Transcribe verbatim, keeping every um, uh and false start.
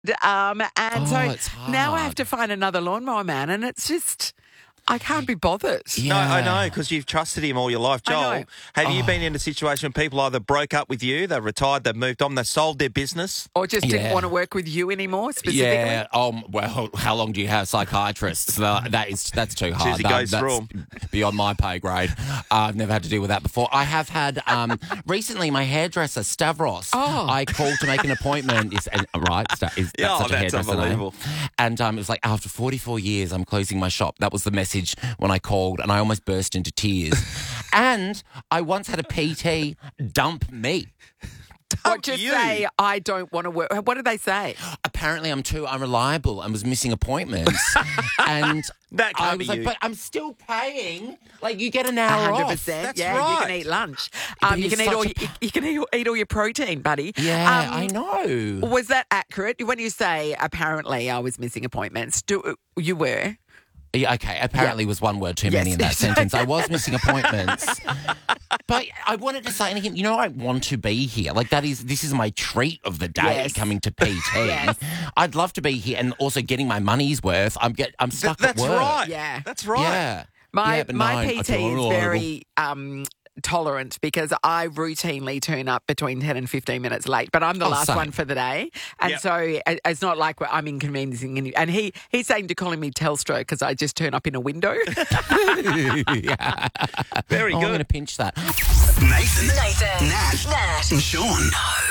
Um, and Oh, so it's now I have hard. to find another lawnmower man, and it's just, I can't be bothered. Yeah. No, I know, because you've trusted him all your life. I Joel, know. have you been in a situation where people either broke up with you, they've retired, they've moved on, they've sold their business? Or just didn't Yeah. want to work with you anymore, specifically? Yeah. Oh well. How long do you have psychiatrists? Uh, that is that's too hard. Susie That- goes that's through 'em. beyond my pay grade. Uh, I've never had to deal with that before. I have had um, recently my hairdresser Stavros. Oh. I called to make an appointment. Is and, right? Sta- Is, Yeah, that's oh, such a that's hairdresser name. unbelievable. And um, it was like after forty-four years, I'm closing my shop. That was the message when I called, and I almost burst into tears. And I once had a P T dump me. What, just you. say, I don't want to work. What did they say? Apparently, I'm too unreliable and was missing appointments. and That can't I be was like, you. but I'm still paying. Like, you get an hour one hundred off. percent. That's yeah, you right. can eat lunch. But Um, you he's can eat all. such You, a- you can eat, eat all your protein, buddy. Yeah, Um, I know. Was that accurate when you say apparently I was missing appointments? Do you were? Yeah, okay, apparently was one word too Yes. many in that sentence. I was missing appointments. But I wanted to say to him, you know, I want to be here. Like, that is, this is my treat of the day, Yes. coming to P T. Yes. I'd love to be here and also getting my money's worth. I'm get, I'm Th- stuck that's at work. right. Yeah. That's right. Yeah. My Yeah, but my no, I P T feel is horrible. very um, tolerant because I routinely turn up between ten and fifteen minutes late, but I'm the Oh, last same. one for the day. And Yep. so it- it's not like I'm inconveniencing any. And he, he's saying to calling me Telstra because I just turn up in a window. yeah. Very Oh, I'm good. going to pinch that. Nathan, Nathan, Nat, Nat, and Sean.